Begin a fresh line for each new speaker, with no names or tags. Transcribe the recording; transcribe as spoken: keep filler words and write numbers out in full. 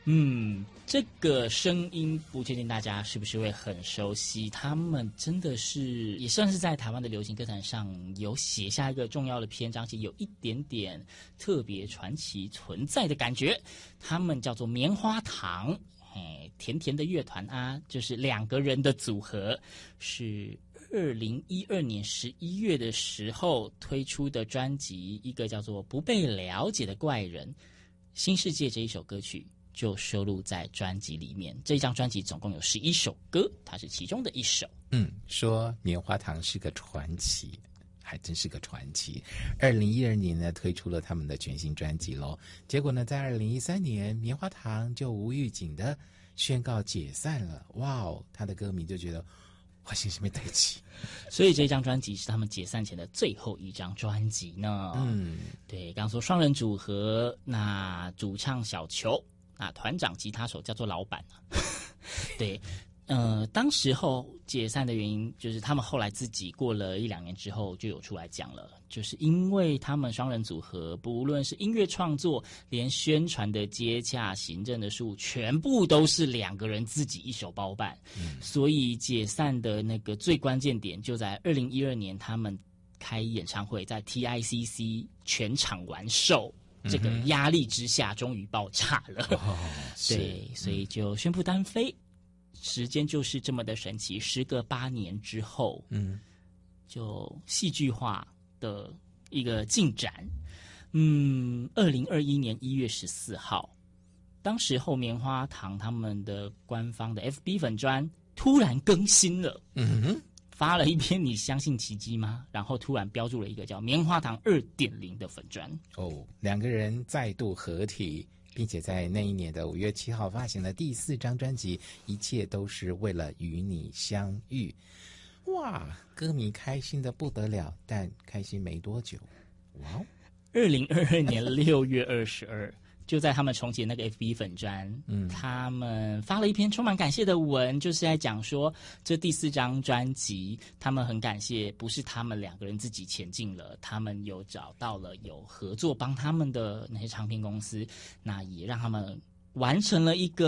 嗯，这个声音不确定大家是不是会很熟悉，他们真的是也算是在台湾的流行歌坛上有写下一个重要的篇章，且有一点点特别传奇存在的感觉。他们叫做棉花糖，嘿，甜甜的乐团啊，就是两个人的组合，是二零一二年十一月的时候推出的专辑，一个叫做《不被了解的怪人》新世界这一首歌曲就收录在专辑里面。这一张专辑总共有十一首歌，它是其中的一首。
嗯，说棉花糖是个传奇，还真是个传奇。二零一二年呢，推出了他们的全新专辑咯。结果呢，在二零一三年，棉花糖就无预警的宣告解散了。哇哦，他的歌迷就觉得我心是没对齐。
所以这张专辑是他们解散前的最后一张专辑呢。
嗯，
对，刚刚说双人组合，那主唱小球，那团长吉他手叫做老板啊。对，呃，当时候解散的原因，就是他们后来自己过了一两年之后就有出来讲了，就是因为他们双人组合，不论是音乐创作，连宣传的接洽、行政的事务，全部都是两个人自己一手包办，嗯、所以解散的那个最关键点就在二零一二年，他们开演唱会，在 T I C C 全场完售。这个压力之下，终于爆炸了。
哦、
对，所以就宣布单飞。时间就是这么的神奇，时隔八年之后，嗯，就戏剧化的一个进展。嗯，二零二一年一月十四号，当时候棉花糖他们的官方的 F B 粉专突然更新了。嗯哼。发了一篇你相信奇迹吗？然后突然标注了一个叫棉花糖 二点零 的粉专。
哦，两个人再度合体，并且在那一年的五月七号发行了第四张专辑，一切都是为了与你相遇。哇，歌迷开心的不得了，但开心没多久，哇！
二零二二年六月二十二。就在他们重启那个 F B 粉专，嗯，他们发了一篇充满感谢的文，就是在讲说这第四张专辑，他们很感谢，不是他们两个人自己前进了，他们有找到了有合作帮他们的那些唱片公司，那也让他们完成了一个